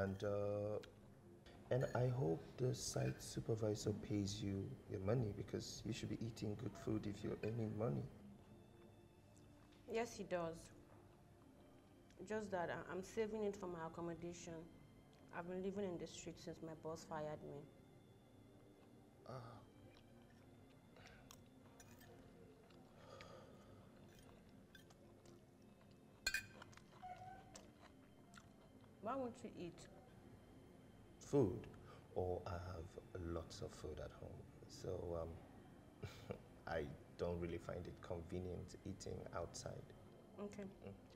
And and I hope the site supervisor pays you your money because you should be eating good food if you're earning money. Yes, he does. Just that I'm saving it for my accommodation. I've been living in the street since my boss fired me. Why won't you eat? Food, or I have lots of food at home. So I don't really find it convenient eating outside. Okay.